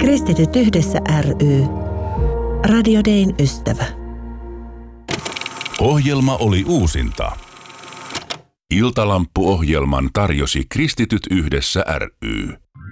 Kristityt yhdessä ry. Radio Dayn ystävä. Ohjelma oli uusinta. Iltalamppu-ohjelman tarjosi Kristityt yhdessä ry.